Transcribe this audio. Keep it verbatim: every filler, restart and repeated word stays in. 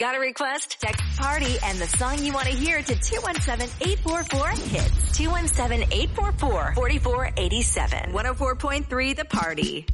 Got a request? Text PARTY and the song you want to hear to two one seven, eight four four, hits. two one seven, eight four four, four four eight seven. one oh four point three The Party.